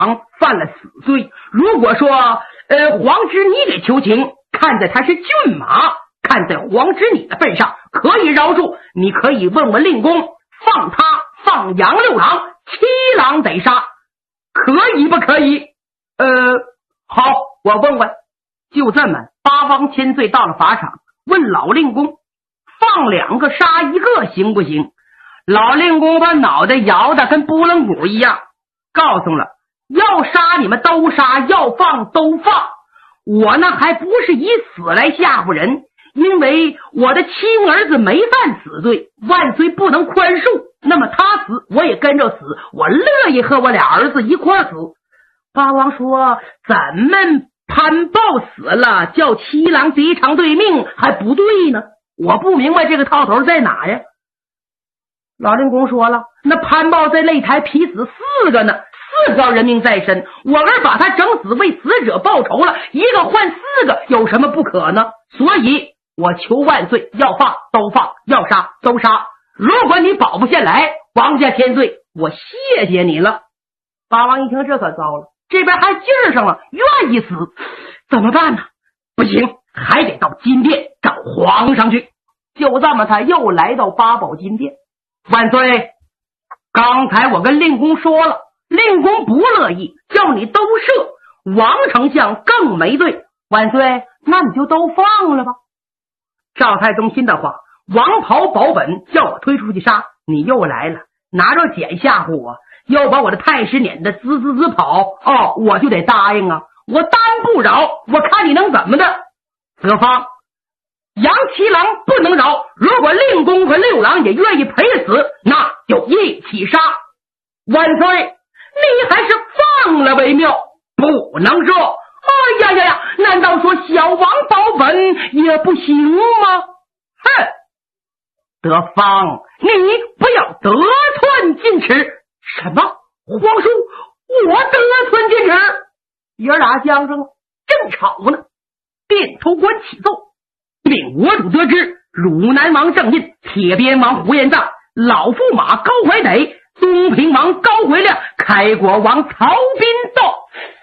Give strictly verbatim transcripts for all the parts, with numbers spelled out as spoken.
犯了死罪，如果说呃皇侄你给求情，看在他是骏马，看在皇侄你的份上，可以饶恕。你可以问问令公，放他放杨六郎，七郎得杀，可以不可以？呃，好，我问问。就这么，八方千岁到了法场，问老令公，放两个杀一个行不行？老令公把脑袋摇得跟拨浪鼓一样，告诉了，要杀你们都杀，要放都放。我呢还不是以死来吓唬人，因为我的亲儿子没犯死罪，万岁不能宽恕，那么他死我也跟着死，我乐意和我俩儿子一块死。八王说，咱们潘豹死了，叫七郎贼偿对命还不对呢，我不明白这个套头在哪呀。老令公说了，那潘豹在擂台劈死四个呢，四条人命在身，我儿把他整死，为死者报仇了，一个换四个，有什么不可呢？所以我求万岁，要放都放，要杀都杀。如果你保不下来，王家千岁，我谢谢你了。八王一听，这可糟了，这边还劲儿上了，愿意死，怎么办呢？不行，还得到金殿找皇上去。就这么，他又来到八宝金殿。万岁，刚才我跟令公说了，令公不乐意，叫你都赦，王丞相更没罪。万岁，那你就都放了吧。赵太宗听的话，王袍保本，叫我推出去杀，你又来了，拿着锏吓唬我，要把我的太师撵得滋滋滋跑，哦，我就得答应啊，我单不饶，我看你能怎么的。子方，杨七郎不能饶，如果令公和六郎也愿意陪死，那就一起杀。万岁，你还是放了为妙，不能说。哎呀呀呀，难道说小王保本也不行吗？哼，德芳，你不要得寸进尺。什么？皇叔，我得寸进尺？爷俩相争了，正吵呢，殿头官启奏，并我主得知，汝南王郑印、铁鞭王胡延赞、老驸马高怀得、东平王高怀亮、开国王曹彬到。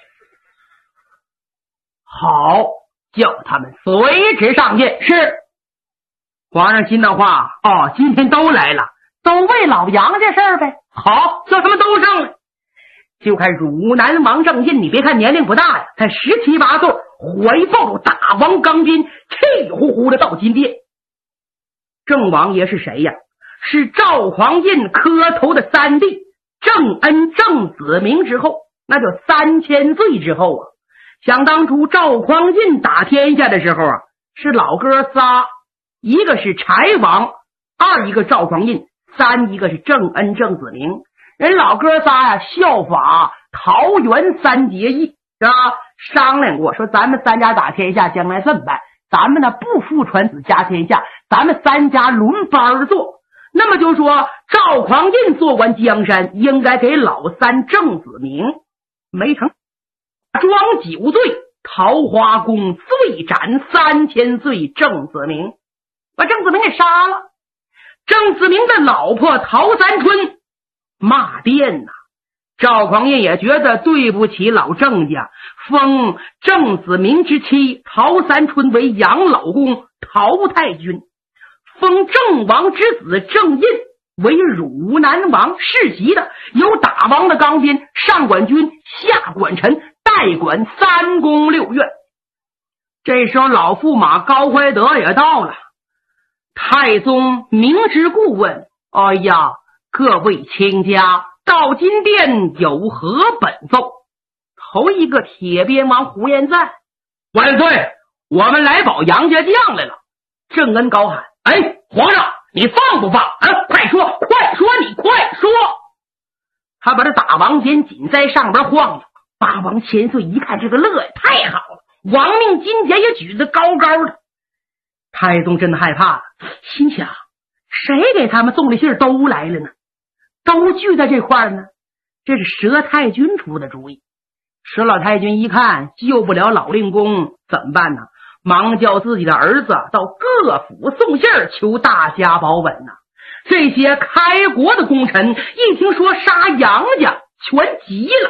好，叫他们随旨上殿。是。皇上听的话，哦，今天都来了，都为老杨家事儿呗。好，叫他们都上来。就看汝南王郑印，你别看年龄不大呀，才十七八岁，怀抱着大王钢鞭，气呼呼的到金殿。郑王爷是谁呀？是赵匡胤磕头的三弟，郑恩、郑子明之后，那叫三千岁之后啊。想当初赵匡胤打天下的时候啊，是老哥仨，一个是柴王，二一个赵匡胤，三一个是郑恩、郑子明。人老哥仨呀、啊，效法桃园三结义，是吧？商量过说，咱们三家打天下，将来这么办？咱们呢不父传子家天下，咱们三家轮班做。那么就说赵匡胤做完江山，应该给老三郑子明。没成，装九岁，桃花宫醉斩三千岁郑子明，把郑子明给杀了。郑子明的老婆陶三春骂殿呐、啊，赵匡胤也觉得对不起老郑家，封郑子明之妻陶三春为养老公陶太君，封郑王之子郑印为汝南王世袭的，有打王的钢鞭，上管军，下管臣，代管三宫六院。这时候老驸马高怀德也到了，太宗明知故问：哎呀，各位卿家到金殿有何本奏？头一个铁鞭王胡延赞：万岁，我们来保杨家将来了。郑恩高喊：哎，皇上你放不放啊？快说快说你快说。他把这大王鞭紧在上边晃悠。八王千岁一看这个乐呀，太好了，亡命金节也举得高高的。太宗真的害怕了，心想谁给他们送的信儿都来了呢，都聚在这块儿呢。这是佘太君出的主意。佘老太君一看救不了老令公，怎么办呢？忙叫自己的儿子到各府送信儿，求大家保稳呐。这些开国的功臣一听说杀杨家，全急了，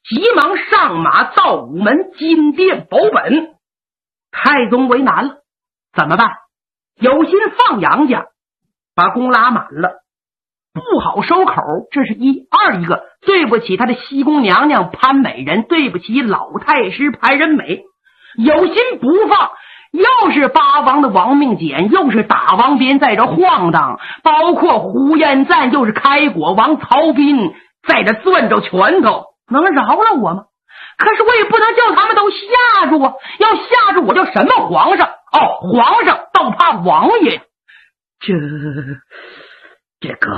急忙上马到午门金殿保本。太宗为难了，怎么办？有心放杨家，把弓拉满了，不好收口，这是一。二一个，对不起他的西宫娘娘潘美人，对不起老太师潘仁美。有心不放，又是八王的亡命锏，又是打王鞭在这晃荡，包括呼延赞，又是开国王曹彬在这攥着拳头，能饶了我吗？可是我也不能叫他们都吓住啊！要吓住我叫什么皇上？哦，皇上倒怕王爷。这这个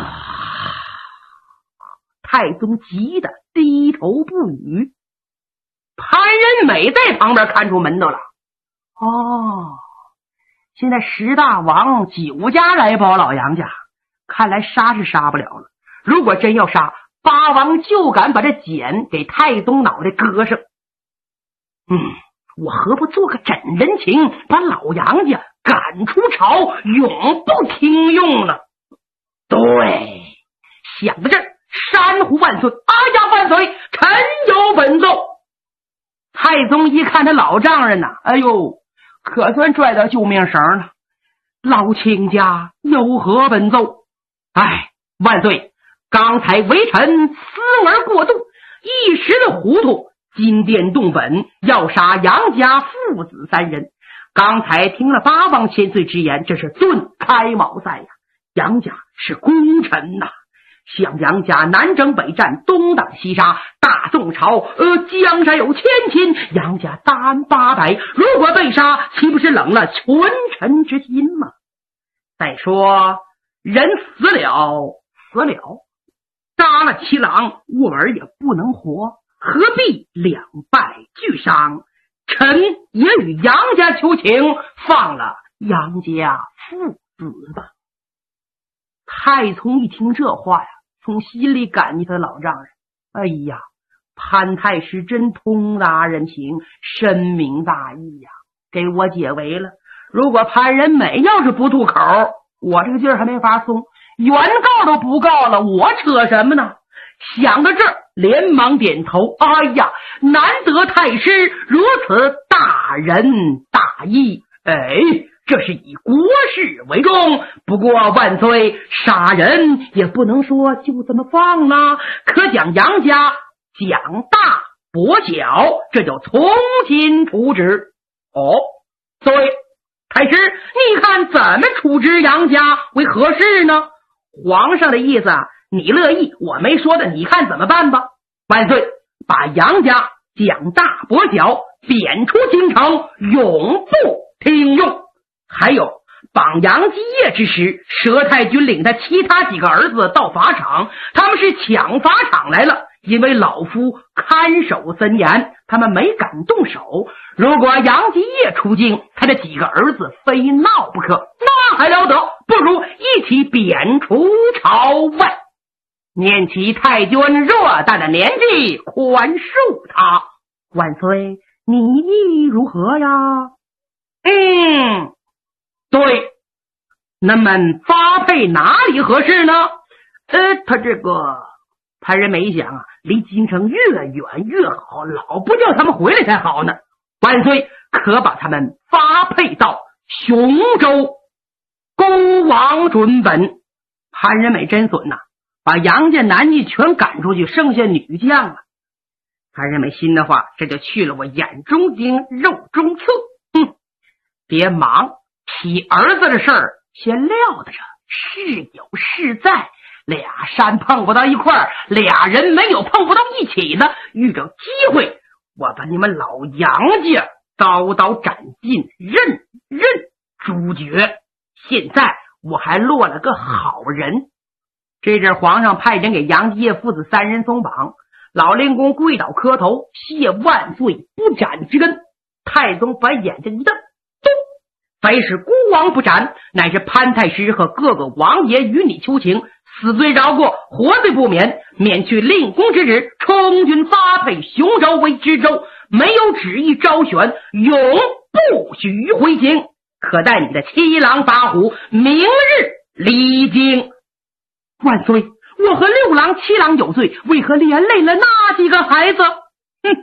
太宗急得低头不语。潘仁美在旁边看出门道了。哦，现在十大王九家来保老杨家，看来杀是杀不了了。如果真要杀，八王就敢把这锏给太宗脑袋割上。嗯，我何不做个真人情，把老杨家赶出朝，永不听用了？对，想到这儿，山呼万岁！阿家万岁！臣有本奏。太宗一看他老丈人呐、啊，哎呦，可算拽到救命绳了。老卿家有何本奏？哎，万岁！刚才微臣思而过度，一时的糊涂，金殿动本，要杀杨家父子三人。刚才听了八王千岁之言，这是顿开茅塞呀！杨家是功臣呐、啊，像杨家南征北战，东挡西杀，大宋朝呃江山有千顷，杨家单八百，如果被杀，岂不是冷了群臣之心吗？再说人死了死了，杀了七郎，我儿也不能活，何必两败俱伤？臣也与杨家求情，放了杨家父子吧。太宗一听这话呀，从心里感激他的老丈人。哎呀，潘太师真通达人情，深明大义呀，给我解围了。如果潘仁美要是不吐口，我这个劲儿还没法松，原告都不告了，我扯什么呢？想到这儿，连忙点头。哎呀，难得太师如此大仁大义，哎，这是以国事为重。不过万岁，杀人也不能说就这么放啊，可将杨家讲大薄小，这就从轻处置。哦，对，太师，你看怎么处置杨家为合适呢？皇上的意思啊，你乐意，我没说的，你看怎么办吧？万岁，把杨家讲大薄小贬出京城，永不听用。还有绑杨继业之时，佘太君领他其他几个儿子到法场，他们是抢法场来了，因为老夫看守森严，他们没敢动手。如果杨继业出京，他的几个儿子非闹不可，那还了得，不如一起贬除朝外。念其太君偌大的年纪，宽恕他。万岁，你意如何呀？嗯，对，那么发配哪里合适呢？呃，他这个潘仁美一想啊，离京城越远越好，老不叫他们回来才好呢。万岁，可把他们发配到雄州，恭王准本。潘仁美真损呐、啊，把杨家男妓全赶出去，剩下女将了。潘仁美心的话，这就去了我眼中钉，肉中刺。哼，别忙，起儿子的事儿先撂得着，事有事在，俩山碰不到一块儿，俩人没有碰不到一起的，遇着机会，我把你们老杨家刀刀斩尽，任任诛绝。现在我还落了个好人。这阵皇上派人给杨继业父子三人松绑，老令公跪倒磕头，谢万岁不斩之恩。太宗把眼睛一瞪，咚！非是孤王不斩，乃是潘太师和各个王爷与你求情，死罪饶过，活罪不免，免去令公之旨，充军发配雄州为知州，没有旨意招选，永不许回京。可待你的七郎八虎明日离京。万岁，我和六郎七郎有罪，为何连累了那几个孩子？